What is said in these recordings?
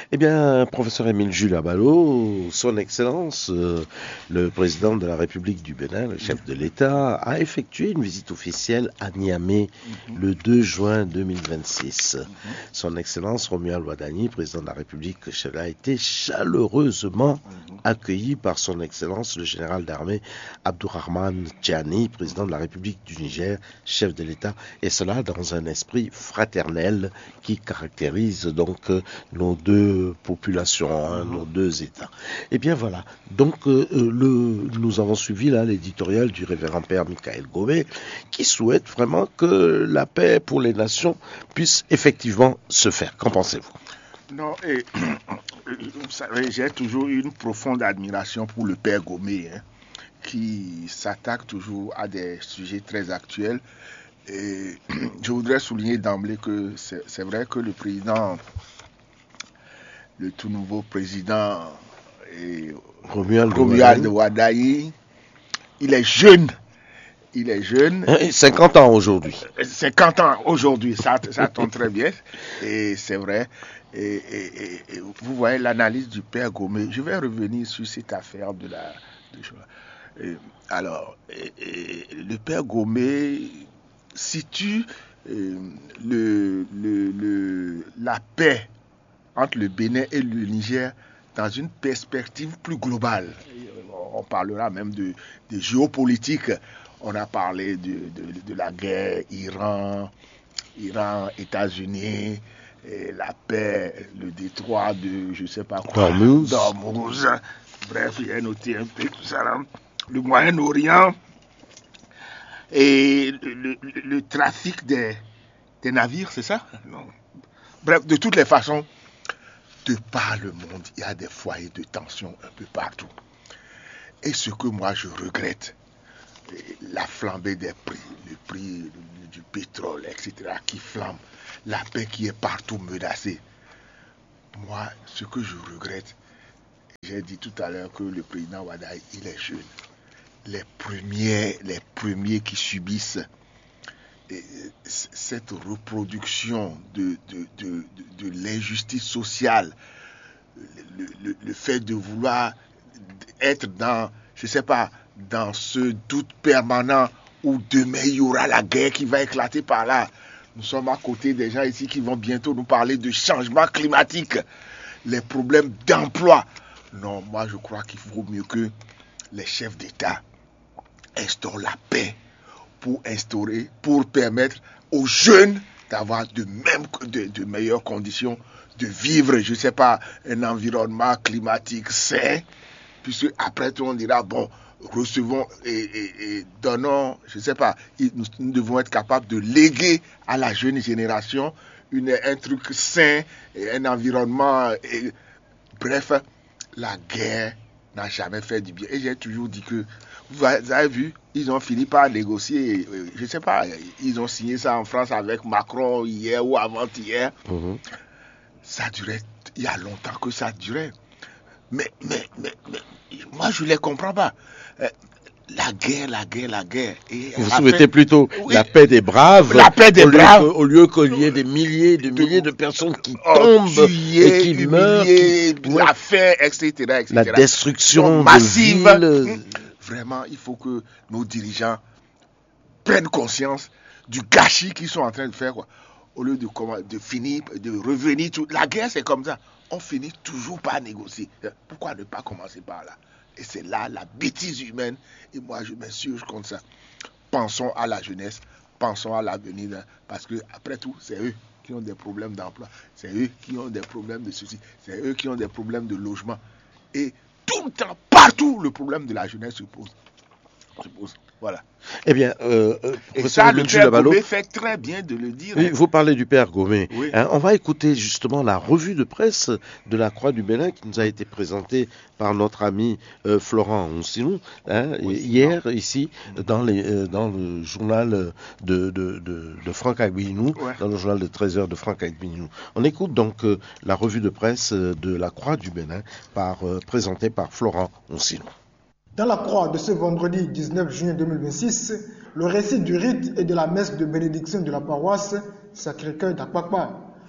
Eh bien, professeur Émile Jules Abalo, son Excellence, le président de la République du Bénin, le chef de l'État, a effectué une visite officielle à Niamey le 2 juin 2026. Son Excellence Romuald Wadani, président de la République, a été chaleureusement accueilli par son Excellence le général d'armée Abdourahmane Tiani, président de la République du Niger, chef de l'État, et cela dans un esprit fraternel qui caractérise donc nos deux populations, nos deux États. Et bien voilà, donc nous avons suivi là l'éditorial du révérend père Michael Gomé qui souhaite vraiment que la paix pour les nations puisse effectivement se faire. Qu'en pensez-vous? Non, vous savez, j'ai toujours eu une profonde admiration pour le père Gomé, qui s'attaque toujours à des sujets très actuels. Et je voudrais souligner d'emblée que c'est vrai que le tout nouveau président Romuald Wadani, il est jeune. Il est jeune. 50 ans aujourd'hui. 50 ans aujourd'hui, ça tombe très bien. Et c'est vrai. Et vous voyez l'analyse du père Gomé. Je vais revenir sur cette affaire alors, le père Gomé situe la paix entre le Bénin et le Niger dans une perspective plus globale. On parlera même de géopolitique. On a parlé de la guerre Iran, États-Unis, la paix, le détroit de, je ne sais pas quoi, d'Ormuz. Bref, il y a noté un peu tout ça là. Le Moyen-Orient et le trafic des navires, c'est ça? Non. Bref, de toutes les façons, de par le monde, il y a des foyers de tension un peu partout. Et ce que moi je regrette, la flambée des prix, le prix du pétrole, etc., qui flambe, la paix qui est partout menacée. Moi, ce que je regrette, j'ai dit tout à l'heure que le président Wadaï, il est jeune. Les premiers qui subissent cette reproduction de l'injustice sociale, le fait de vouloir être dans, je ne sais pas, dans ce doute permanent où demain il y aura la guerre qui va éclater par là. Nous sommes à côté des gens ici qui vont bientôt nous parler de changement climatique, les problèmes d'emploi. Non, moi je crois qu'il vaut mieux que les chefs d'État instaurent la paix pour permettre aux jeunes d'avoir de meilleures conditions de vivre, je ne sais pas, un environnement climatique sain, puisque après tout on dira, bon, recevons et donnons, je ne sais pas, nous devons être capables de léguer à la jeune génération un truc sain, un environnement, bref, la guerre n'a jamais fait du bien. Et j'ai toujours dit que, vous avez vu, ils ont fini par négocier, je ne sais pas, ils ont signé ça en France avec Macron hier ou avant-hier. Ça durait, il y a longtemps que ça durait. Mais moi je ne les comprends pas. La guerre. Et vous souhaitez plutôt la paix des braves, au lieu qu'il y ait des milliers de personnes qui tombent et qui meurent, la faim, etc. La destruction massive. De villes. Vraiment, il faut que nos dirigeants prennent conscience du gâchis qu'ils sont en train de faire, quoi. Au lieu de finir, de revenir. La guerre, c'est comme ça. On finit toujours par négocier. Pourquoi ne pas commencer par là? Et c'est là la bêtise humaine. Et moi, je m'insurge contre ça. Pensons à la jeunesse, pensons à l'avenir. Parce que après tout, c'est eux qui ont des problèmes d'emploi. C'est eux qui ont des problèmes de ceci. C'est eux qui ont des problèmes de logement. Et tout le temps, partout, le problème de la jeunesse se pose. Voilà. Eh bien, et ça, le père Gomé fait très bien de le dire. Oui, vous parlez du père Gomé. Oui. On va écouter justement la revue de presse de la Croix du Bénin qui nous a été présentée par notre ami Florent Onsinou hier ici dans le journal de Franck Agbinou, dans le journal de 13h de Franck Agbinou. On écoute donc la revue de presse de la Croix du Bénin présentée par Florent Onsinou. Dans la croix de ce vendredi 19 juin 2026, le récit du rite et de la messe de bénédiction de la paroisse Sacré-Cœur d'Akpakpa.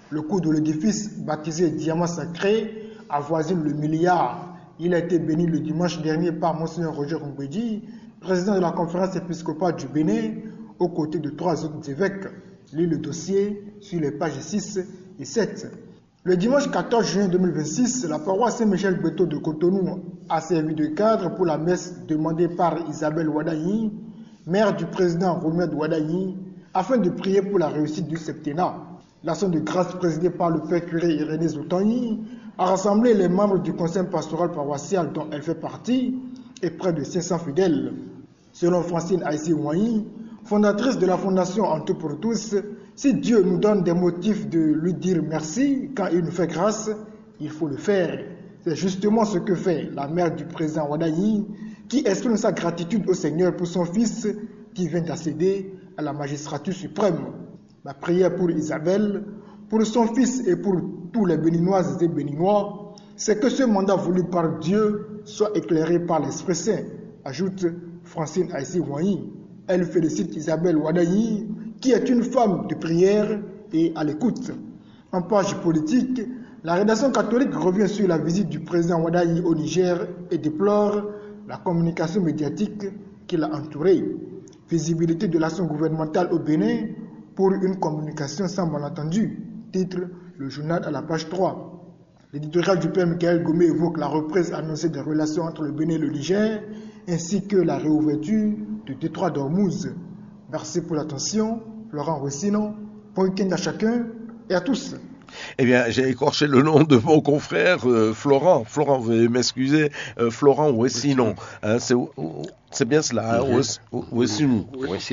Le coût de l'édifice, baptisé Diamant Sacré, avoisine le milliard. Il a été béni le dimanche dernier par Monseigneur Roger Ngoudi, président de la conférence épiscopale du Bénin, aux côtés de 3 autres évêques. Lis le dossier sur les pages 6 et 7. Le dimanche 14 juin 2026, la paroisse Saint-Michel-Beto de Cotonou a servi de cadre pour la messe demandée par Isabelle Ouadayi, mère du président Romuald Ouadayi, afin de prier pour la réussite du septennat. L'action de grâce présidée par le père curé Irénée Zoutanyi a rassemblé les membres du conseil pastoral paroissial dont elle fait partie et près de 500 fidèles. Selon Francine Aïssi Ouayi, fondatrice de la fondation En Tout pour Tous, si Dieu nous donne des motifs de lui dire merci quand il nous fait grâce, il faut le faire. C'est justement ce que fait la mère du président Ouadayi, qui exprime sa gratitude au Seigneur pour son fils qui vient d'accéder à la magistrature suprême. La prière pour Isabelle, pour son fils et pour tous les Béninoises et Béninois, c'est que ce mandat voulu par Dieu soit éclairé par l'Esprit Saint, ajoute Francine Aïssi Ouayi. Elle félicite Isabelle Ouadayi, qui est une femme de prière et à l'écoute. En page politique, la rédaction catholique revient sur la visite du président Ouadayi au Niger et déplore la communication médiatique qui l'a entouré. Visibilité de l'action gouvernementale au Bénin pour une communication sans malentendu, titre le journal à la page 3. L'éditorial du père Michael Gomé évoque la reprise annoncée des relations entre le Bénin et le Niger, ainsi que la réouverture du détroit d'Ormuz. Merci pour l'attention. Florent Wessino, bon week-end à chacun et à tous. Eh bien, j'ai écorché le nom de mon confrère Florent. Florent, veuillez m'excuser. Florent Wessinon. Hein, c'est bien cela. Hein, Wessinon.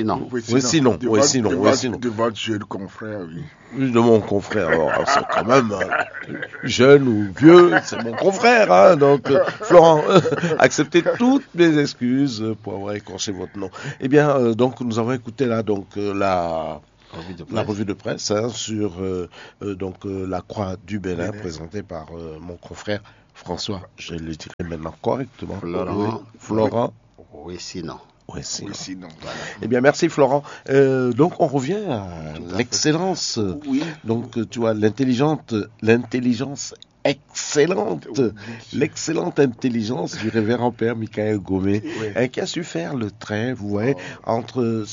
De votre jeune confrère, oui. Oui, de mon confrère. Alors, c'est quand même jeune ou vieux, c'est mon confrère. Hein, donc, Florent, acceptez toutes mes excuses pour avoir écorché votre nom. Eh bien, donc, nous avons écouté là, donc, la revue de presse hein, sur la croix du Bénin présentée par mon confrère François, je le dirai maintenant correctement. Florent. Oui, sinon. Voilà. Eh bien, merci Florent. Donc, on revient à l'excellence. Oui. Donc, tu vois, l'intelligence excellente, l'excellente intelligence du révérend père Michael Gomé, qui a su faire le trait, vous voyez, entre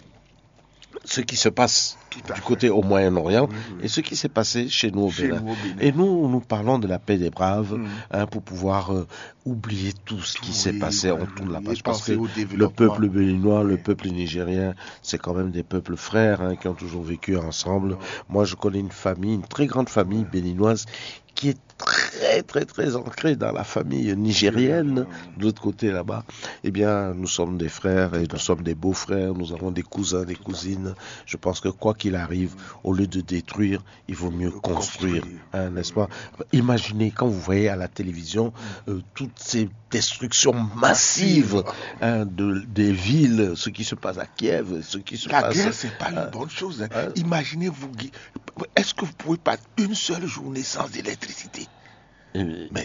ce qui se passe du côté au Moyen-Orient et ce qui s'est passé chez nous au Bénin. Et nous parlons de la paix des braves pour pouvoir oublier tout ce qui s'est passé. On tourne la page parce que le peuple béninois, le peuple nigérien, c'est quand même des peuples frères qui ont toujours vécu ensemble. Moi, je connais une famille, une très grande famille béninoise qui est très très très ancrée dans la famille nigérienne de l'autre côté là-bas. Eh bien, nous sommes des frères et nous sommes des beaux-frères, nous avons des cousins, des cousines. Je pense que quoi qu'il arrive, au lieu de détruire, il vaut mieux construire, n'est-ce pas? Imaginez quand vous voyez à la télévision toutes ces destructions massives des villes, ce qui se passe à Kiev, ce qui se passe... La guerre, c'est pas une bonne chose. Imaginez-vous, est-ce que vous pouvez pas une seule journée sans électricité? Mais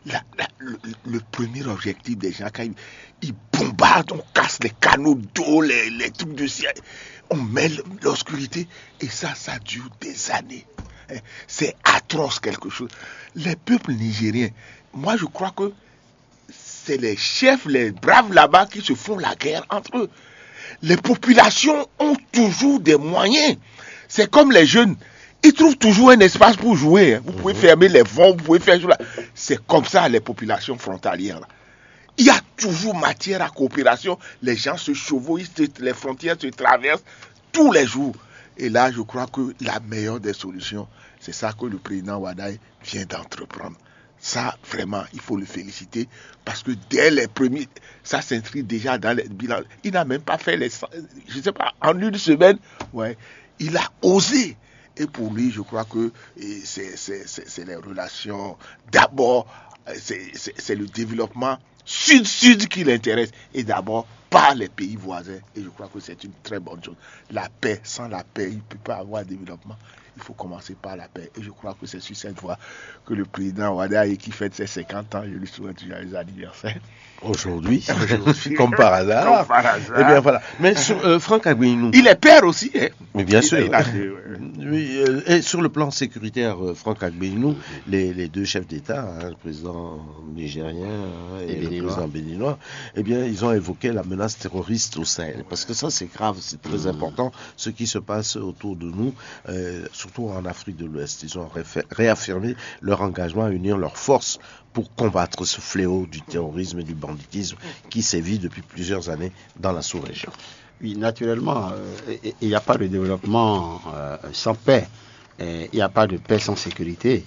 le premier objectif des gens, quand ils bombardent, on casse les canaux d'eau, les trucs de ciel, on met l'obscurité, et ça dure des années. C'est atroce quelque chose. Les peuples nigériens, moi je crois que c'est les chefs, les braves là-bas qui se font la guerre entre eux. Les populations ont toujours des moyens. C'est comme les jeunes. Ils trouvent toujours un espace pour jouer. Vous pouvez fermer les vents, vous pouvez faire... C'est comme ça les populations frontalières. Il y a toujours matière à coopération. Les gens se chevauchent, les frontières se traversent tous les jours. Et là, je crois que la meilleure des solutions, c'est ça que le président Ouadayi vient d'entreprendre. Ça, vraiment, il faut le féliciter parce que dès les premiers, ça s'inscrit déjà dans les bilans. Il n'a même pas fait je ne sais pas, en une semaine, il a osé. Et pour lui, je crois que c'est les relations. D'abord, c'est le développement sud-sud qui l'intéresse. Et d'abord, par les pays voisins. Et je crois que c'est une très bonne chose. La paix, sans la paix, il ne peut pas avoir de développement. il faut commencer par la paix. Et je crois que c'est sur cette voie que le président Wade, qui fête ses 50 ans, je lui souhaite les anniversaires. Aujourd'hui, comme par hasard. Eh bien voilà. Mais sur Franck Agbeinou. Il est père aussi, hein. Mais bien sûr. Oui, et sur le plan sécuritaire, Franck Agbeinou, les deux chefs d'État, le président nigérien et le président béninois, eh bien, ils ont évoqué la menace terroriste au Sahel. Parce que ça, c'est grave, c'est très important, ce qui se passe autour de nous, surtout en Afrique de l'Ouest. Ils ont réaffirmé leur engagement à unir leurs forces pour combattre ce fléau du terrorisme et du banditisme qui sévit depuis plusieurs années dans la sous-région. Oui, naturellement, il n'y a pas de développement sans paix. Il n'y a pas de paix sans sécurité.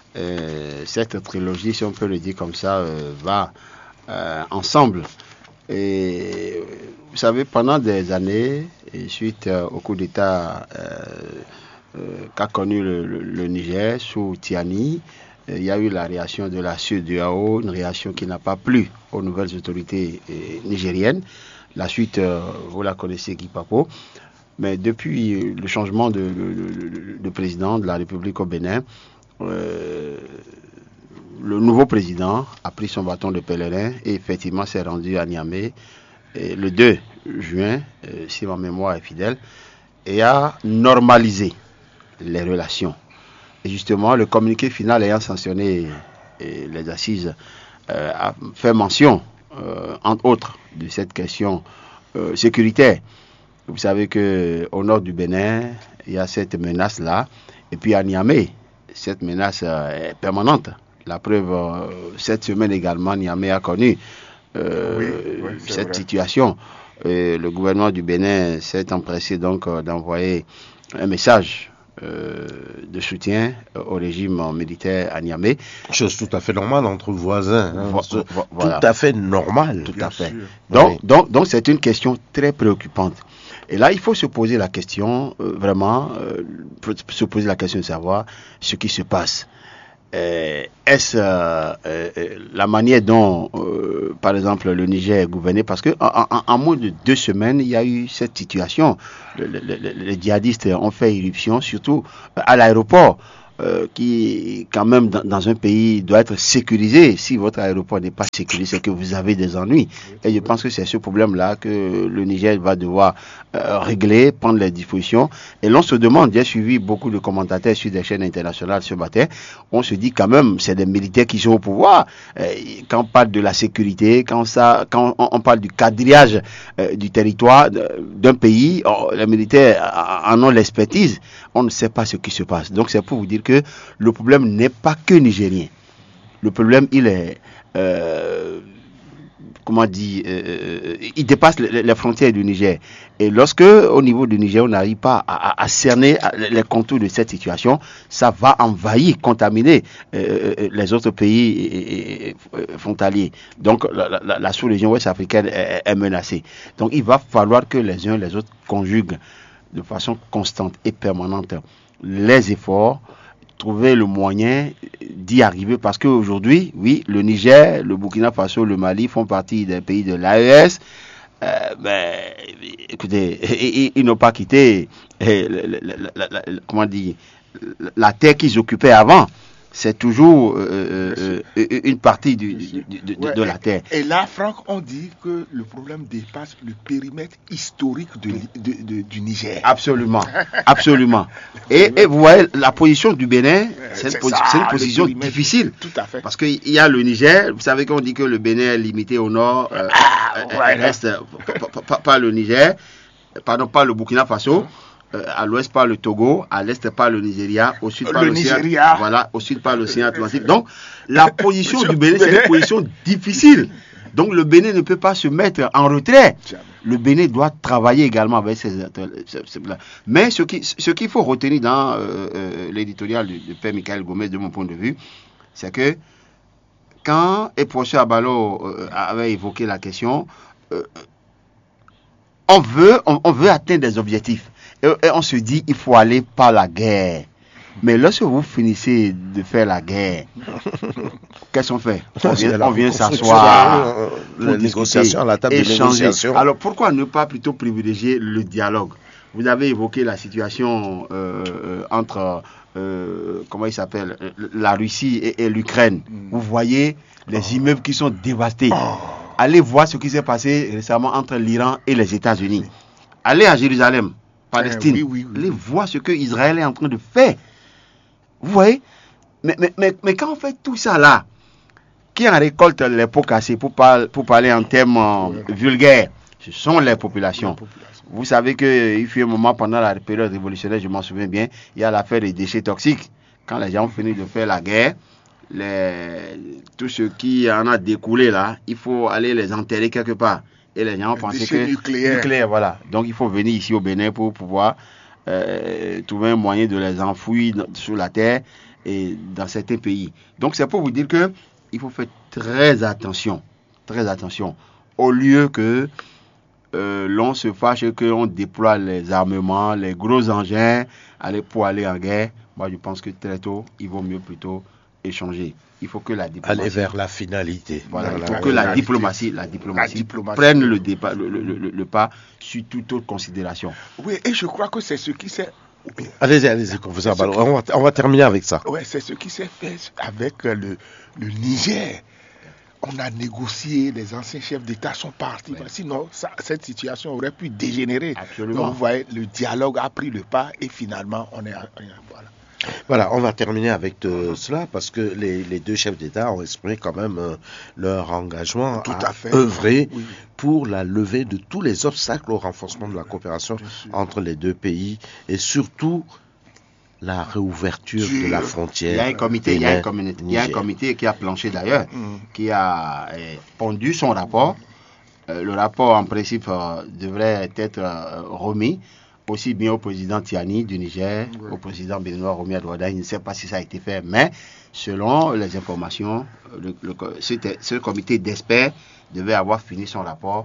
Cette trilogie, si on peut le dire comme ça, va ensemble. Et vous savez, pendant des années, et suite au coup d'État qu'a connu le Niger sous Tiani, il y a eu la réaction de la CEDEAO, une réaction qui n'a pas plu aux nouvelles autorités nigériennes. La suite, vous la connaissez, Guy Papo. Mais depuis le changement de président de la République au Bénin, le nouveau président a pris son bâton de pèlerin et effectivement s'est rendu à Niamey le 2 juin, si ma mémoire est fidèle, et a normalisé les relations. Et justement, le communiqué final ayant sanctionné les assises a fait mention, entre autres, de cette question sécuritaire. Vous savez qu'au nord du Bénin, il y a cette menace-là. Et puis à Niamey, cette menace est permanente. La preuve, cette semaine également, Niamey a connu cette situation. Le gouvernement du Bénin s'est empressé donc d'envoyer un message de soutien au régime militaire à Niamey. Chose tout à fait normale entre voisins. Voilà. Tout à fait normal. Tout à fait. Donc c'est une question très préoccupante. Et là, il faut se poser la question, se poser la question de savoir ce qui se passe. Est-ce la manière dont, par exemple, le Niger est gouverné? Parce que en moins de 2 semaines, il y a eu cette situation. Les djihadistes ont fait irruption, surtout à l'aéroport, qui, quand même, dans un pays, doit être sécurisé. Si votre aéroport n'est pas sécurisé, c'est que vous avez des ennuis. Et je pense que c'est ce problème-là que le Niger va devoir régler, prendre les dispositions. Et l'on se demande, j'ai suivi beaucoup de commentateurs sur des chaînes internationales ce matin, on se dit quand même, c'est des militaires qui sont au pouvoir. Quand on parle de la sécurité, quand on parle du quadrillage du territoire d'un pays, les militaires en ont l'expertise. On ne sait pas ce qui se passe. Donc c'est pour vous dire que le problème n'est pas que nigérien. Le problème, il est, il dépasse les frontières du Niger. Et lorsque, au niveau du Niger, on n'arrive pas à cerner les contours de cette situation, ça va envahir, contaminer les autres pays frontaliers. Donc la sous-région ouest africaine est menacée. Donc il va falloir que les uns et les autres conjuguent de façon constante et permanente les efforts, trouver le moyen d'y arriver, parce qu'aujourd'hui, oui, le Niger, le Burkina Faso, le Mali font partie des pays de l'AES, mais écoutez, ils n'ont pas quitté la terre qu'ils occupaient avant. C'est toujours une partie de la terre. Et là, Franck, on dit que le problème dépasse le périmètre historique du Niger. Absolument, absolument. Et vous voyez, la position du Bénin, c'est une position difficile. Tout à fait. Parce qu'il y a le Niger, vous savez qu'on dit que le Bénin est limité au nord, reste pas le Niger, pas le Burkina Faso. À l'ouest par le Togo, à l'est par le Nigeria, au sud par l'océan, voilà, au sud par l'océan Atlantique. Donc, la position du Bénin, c'est une position difficile. Donc, le Bénin ne peut pas se mettre en retrait. Le Bénin doit travailler également avec ces acteurs. Mais ce qu'il faut retenir dans l'éditorial de Père Michael Gomez, de mon point de vue, c'est que quand le professeur Abalo avait évoqué la question, on veut atteindre des objectifs. Et on se dit, il faut aller par la guerre. Mais lorsque vous finissez de faire la guerre, qu'est-ce qu'on fait? On vient s'asseoir, la négociation, à la table de négociation. Alors pourquoi ne pas plutôt privilégier le dialogue? Vous avez évoqué la situation entre, comment il s'appelle, la Russie et l'Ukraine. Vous voyez les immeubles qui sont dévastés. Allez voir ce qui s'est passé récemment entre l'Iran et les États-Unis. Allez à Jérusalem, Palestine. Allez voir ce que Israël est en train de faire. Vous voyez? Mais quand on fait tout ça là, qui en récolte les pots cassés, pour parler en termes vulgaires, ce sont les populations. Vous savez qu'il fut un moment pendant la période révolutionnaire, je m'en souviens bien, il y a l'affaire des déchets toxiques. Quand les gens ont fini de faire la guerre, tout ce qui en a découlé là, il faut aller les enterrer quelque part. Et les gens ont pensé que nucléaire, voilà. Donc il faut venir ici au Bénin pour pouvoir trouver un moyen de les enfouir sous la terre et dans certains pays. Donc c'est pour vous dire que il faut faire très attention, au lieu que l'on se fâche qu'on déploie les armements, les gros engins pour aller en guerre. Moi, je pense que très tôt, il vaut mieux plutôt échanger. Il faut que la diplomatie... Aller vers la finalité. Voilà, il faut que la diplomatie prenne le pas sur toute autre considération. Oui, et je crois que c'est ce qui s'est... Allez-y, professeur Ballot. On va terminer avec ça. Oui, c'est ce qui s'est fait avec le Niger. On a négocié, les anciens chefs d'État sont partis. Ouais. Sinon, cette situation aurait pu dégénérer. Absolument. Donc, vous voyez, le dialogue a pris le pas et finalement, on est... Voilà, on va terminer avec cela parce que les deux chefs d'État ont exprimé quand même leur engagement à œuvrer pour la levée de tous les obstacles au renforcement de la coopération entre les deux pays et surtout la réouverture de la frontière. Il y a un comité qui a planché d'ailleurs, qui a pondu son rapport. Le rapport en principe devrait être remis aussi bien au président Tiani du Niger, au président Benoît Romi Adouada. Il ne sait pas si ça a été fait, mais selon les informations, ce comité d'experts devait avoir fini son rapport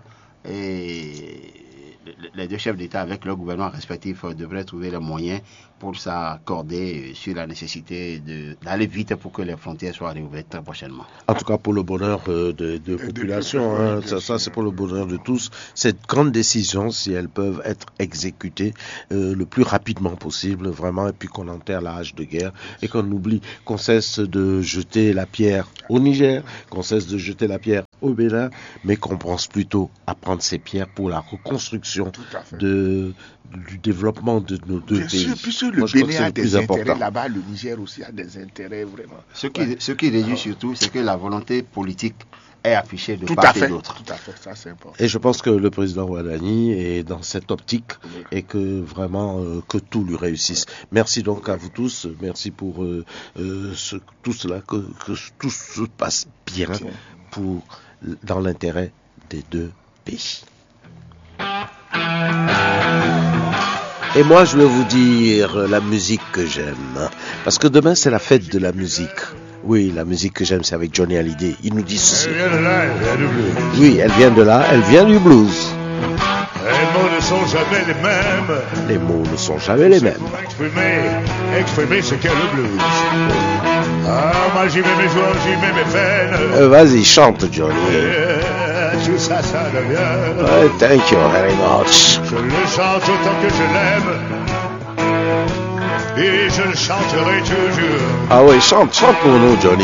et les deux chefs d'État avec leurs gouvernements respectifs devraient trouver les moyens pour s'accorder sur la nécessité d'aller vite pour que les frontières soient réouvertes très prochainement. En tout cas, pour le bonheur de population, ça c'est pour le bonheur de tous. Cette grande décision, si elles peuvent être exécutées le plus rapidement possible, vraiment, et puis qu'on enterre la hache de guerre et qu'on oublie, qu'on cesse de jeter la pierre au Niger, qu'on cesse de jeter la pierre au Bénin, mais qu'on pense plutôt à prendre ces pierres pour la reconstruction du développement de nos deux pays. Sûr, puisque le Bénin a des intérêts là-bas, le Niger aussi a des intérêts vraiment. Ce qui réduit surtout, c'est que la volonté politique est affichée de part et d'autre. Tout à fait, ça c'est important. Et je pense que le président Ouadani est dans cette optique et que vraiment que tout lui réussisse. Merci donc à vous tous, merci pour tout cela, que tout se passe bien dans l'intérêt des deux pays. Et moi, je vais vous dire la musique que j'aime. Parce que demain, c'est la fête de la musique. Oui, la musique que j'aime, c'est avec Johnny Hallyday. Il nous dit ceci. Oui, elle vient de là, elle vient du blues. Les mots ne sont jamais les mêmes. Les mots ne sont jamais les mêmes. Exprimer ce qu'est le blues. Ah, moi j'y mets mes joies, j'y mets mes peines. Vas-y, chante, Johnny. Tout ça, ça devient. Thank you very much. Je le chante autant que je l'aime. Et je le chanterai toujours. Ah oui, chante pour nous, Johnny.